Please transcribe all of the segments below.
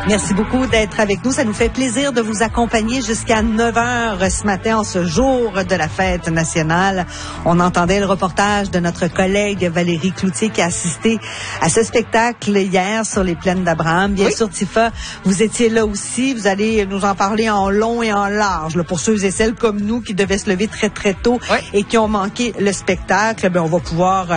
Merci beaucoup d'être avec nous. Ça nous fait plaisir de vous accompagner jusqu'à 9h ce matin, en ce jour de la fête nationale. On entendait le reportage de notre collègue Valérie Cloutier qui a assisté à ce spectacle hier sur les plaines d'Abraham. Bien sûr, Tifa, vous étiez là aussi. Vous allez nous en parler en long et en large. Là, pour ceux et celles comme nous qui devaient se lever très, très tôt et qui ont manqué le spectacle, on va pouvoir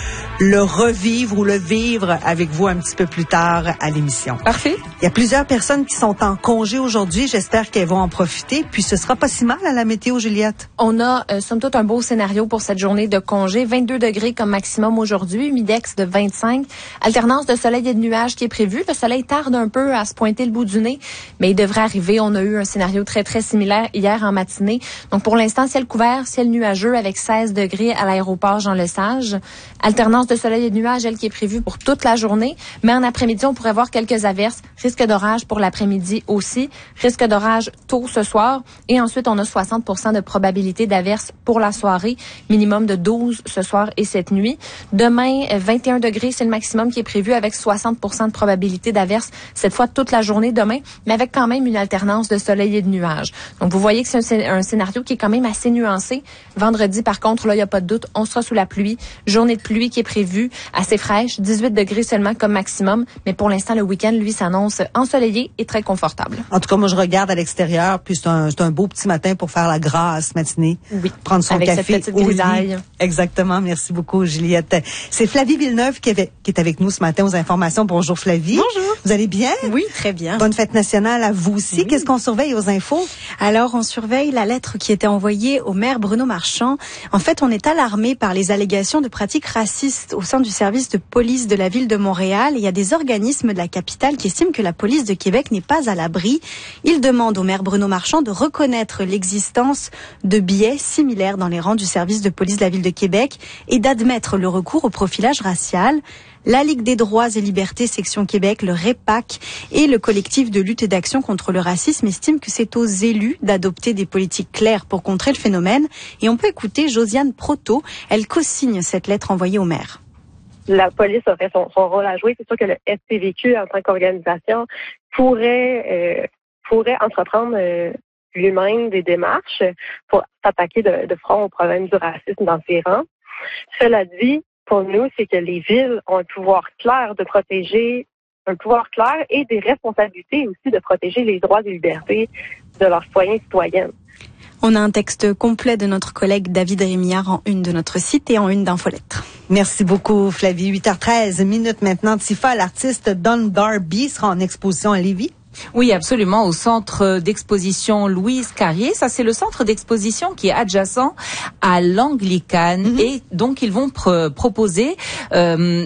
le revivre ou le vivre avec vous un petit peu plus tard à l'émission. Parfait. Il y a plusieurs personnes qui sont en congé aujourd'hui. J'espère qu'elles vont en profiter. Puis ce sera pas si mal à la météo, Juliette. On a, somme toute, un beau scénario pour cette journée de congé. 22 degrés comme maximum aujourd'hui, humidex de 25. Alternance de soleil et de nuages qui est prévue. Le soleil tarde un peu à se pointer le bout du nez, mais il devrait arriver. On a eu un scénario très, très similaire hier en matinée. Donc, pour l'instant, ciel couvert, ciel nuageux avec 16 degrés à l'aéroport Jean-Lesage. Alternance de soleil et de nuages, elle qui est prévue pour toute la journée. Mais en après-midi, on pourrait voir quelques averses. Risque d'orage pour l'après-midi aussi. Risque d'orage tôt ce soir. Et ensuite, on a 60% de probabilité d'averses pour la soirée. Minimum de 12 ce soir et cette nuit. Demain, 21 degrés, c'est le maximum qui est prévu avec 60% de probabilité d'averses. Cette fois, toute la journée demain, mais avec quand même une alternance de soleil et de nuages. Donc, vous voyez que c'est un scénario qui est quand même assez nuancé. Vendredi, par contre, là, il n'y a pas de doute, on sera sous la pluie. Journée de pluie qui est prévue, assez fraîche, 18 degrés seulement comme maximum. Mais pour l'instant, le week-end, lui, s'annonce ensoleillé et très confortable. En tout cas, moi, je regarde à l'extérieur, puis c'est un beau petit matin pour faire la grasse matinée. Oui. Prendre son avec café. Cette petite grisaille. Exactement. Merci beaucoup, Juliette. C'est Flavie Villeneuve qui est avec nous ce matin aux informations. Bonjour, Flavie. Bonjour. Vous allez bien? Oui, très bien. Bonne fête nationale à vous aussi. Oui. Qu'est-ce qu'on surveille aux infos? Alors, on surveille la lettre qui était envoyée au maire Bruno Marchand. En fait, on est alarmé par les allégations de pratiques racistes au sein du service de police de la ville de Montréal. Il y a des organismes de la capitale qui estiment que la police de Québec n'est pas à l'abri. Ils demandent au maire Bruno Marchand de reconnaître l'existence de biais similaires dans les rangs du service de police de la ville de Québec et d'admettre le recours au profilage racial. La Ligue des droits et libertés section Québec, le REPAC et le collectif de lutte et d'action contre le racisme estiment que c'est aux élus d'adopter des politiques claires pour contrer le phénomène. Et on peut écouter Josiane Proto. Elle co-signe cette lettre envoyée au maire. La police aurait son rôle à jouer. C'est sûr que le SPVQ, en tant qu'organisation, pourrait entreprendre lui-même des démarches pour s'attaquer de front au problème du racisme dans ses rangs. Cela dit, pour nous, c'est que les villes ont un pouvoir clair de protéger, et des responsabilités aussi de protéger les droits et libertés de leurs citoyens et citoyennes. On a un texte complet de notre collègue David Rémillard en une de notre site et en une d'Infolettre. Merci beaucoup, Flavie. 8h13 maintenant. Tifa, l'artiste Don Darby sera en exposition à Lévis. Oui, absolument, au centre d'exposition Louise Carrier. Ça, c'est le centre d'exposition qui est adjacent à l'Anglicane. Et donc, ils vont proposer